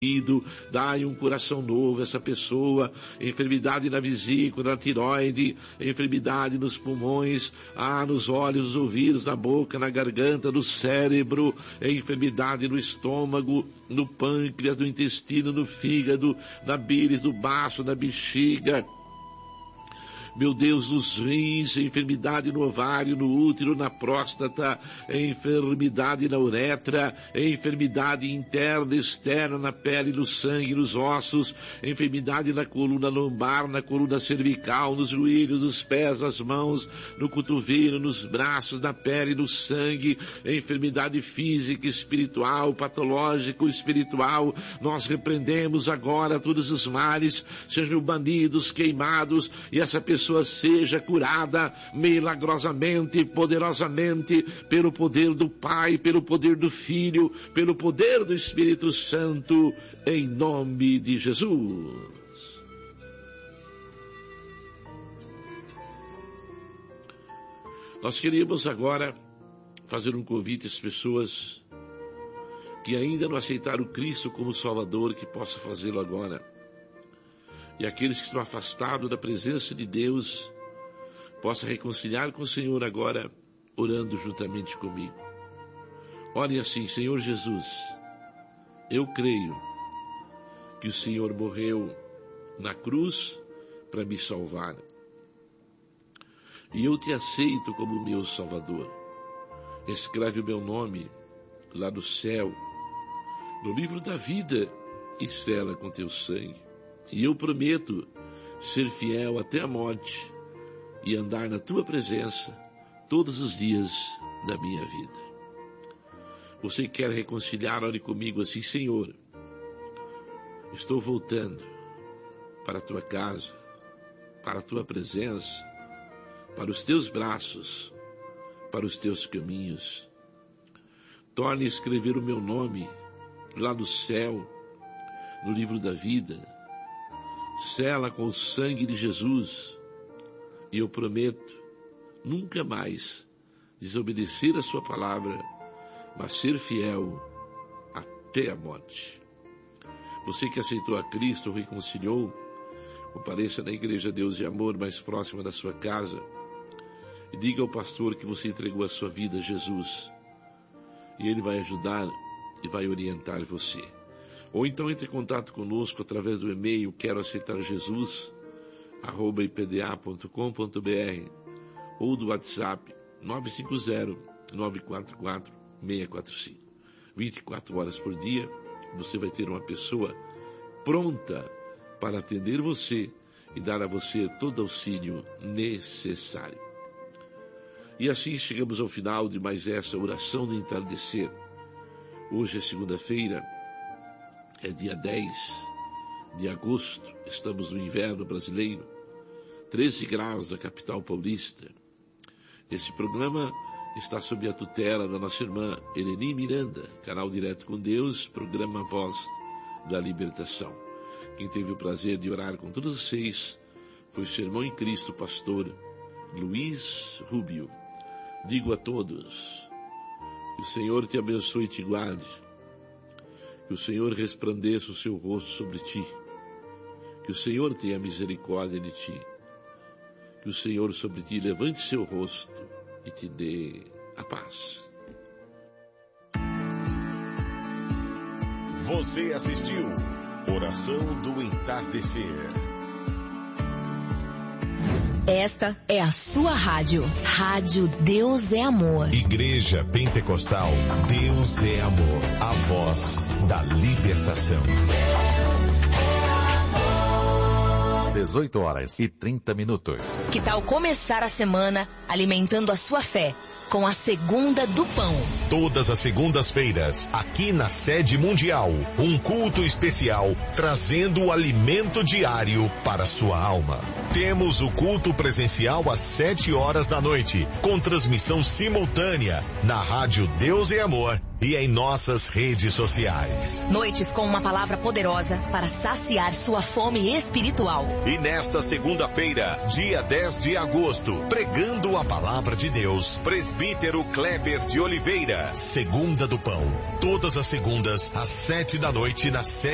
Dai um coração novo a essa pessoa, enfermidade na vesícula, na tiroide, enfermidade nos pulmões, nos olhos, nos ouvidos, na boca, na garganta, no cérebro, enfermidade no estômago, no pâncreas, no intestino, no fígado, na bílis, no baço, na bexiga. Meu Deus, nos rins, enfermidade no ovário, no útero, na próstata, enfermidade na uretra, enfermidade interna, externa, na pele, no sangue, nos ossos, enfermidade na coluna lombar, na coluna cervical, nos joelhos, nos pés, nas mãos, no cotovelo, nos braços, na pele, no sangue, enfermidade física, espiritual, patológico, espiritual. Nós repreendemos agora todos os males, sejam banidos, queimados, e essa pessoa seja curada milagrosamente, poderosamente, pelo poder do Pai, pelo poder do Filho, pelo poder do Espírito Santo, em nome de Jesus. Nós queríamos agora fazer um convite às pessoas que ainda não aceitaram Cristo como Salvador, que possa fazê-lo agora. E aqueles que estão afastados da presença de Deus, possam reconciliar com o Senhor agora, orando juntamente comigo. Orem assim: Senhor Jesus, eu creio que o Senhor morreu na cruz para me salvar. E eu te aceito como meu Salvador. Escreve o meu nome lá no céu, no livro da vida, e sela com teu sangue. E eu prometo ser fiel até a morte e andar na tua presença todos os dias da minha vida. Você quer reconciliar? Ore comigo assim: Senhor, estou voltando para a tua casa, para a tua presença, para os teus braços, para os teus caminhos. Torne a escrever o meu nome lá no céu, no livro da vida. Sela com o sangue de Jesus, e eu prometo nunca mais desobedecer a sua palavra, mas ser fiel até a morte. Você que aceitou a Cristo, reconciliou, compareça na Igreja Deus e Amor mais próxima da sua casa e diga ao pastor que você entregou a sua vida a Jesus, e ele vai ajudar e vai orientar você. Ou então entre em contato conosco através do e-mail queroaceitarjesus@ipda.com.br ou do WhatsApp 950-944-645. 24 horas por dia, você vai ter uma pessoa pronta para atender você e dar a você todo o auxílio necessário. E assim chegamos ao final de mais essa oração do entardecer. Hoje é segunda-feira, é dia 10 de agosto, estamos no inverno brasileiro, 13 graus na capital paulista. Esse programa está sob a tutela da nossa irmã Eleni Miranda, canal Direto com Deus, programa Voz da Libertação. Quem teve o prazer de orar com todos vocês foi o seu irmão em Cristo, pastor Luiz Rubio. Digo a todos, que o Senhor te abençoe e te guarde, que o Senhor resplandeça o seu rosto sobre ti, que o Senhor tenha misericórdia de ti, que o Senhor sobre ti levante seu rosto e te dê a paz. Você assistiu Oração do Entardecer. Esta é a sua rádio. Rádio Deus é Amor. Igreja Pentecostal Deus é Amor. A voz da libertação. 18h30. Que tal começar a semana alimentando a sua fé com a Segunda do Pão? Todas as segundas-feiras, aqui na sede mundial, um culto especial trazendo o alimento diário para sua alma. Temos o culto presencial às 7 horas da noite, com transmissão simultânea na rádio Deus e Amor e em nossas redes sociais. Noites com uma palavra poderosa para saciar sua fome espiritual. E nesta segunda-feira, dia 10 de agosto, pregando a palavra de Deus, presbítero Kleber de Oliveira, Segunda do Pão. Todas as segundas, às 7 da noite, na sede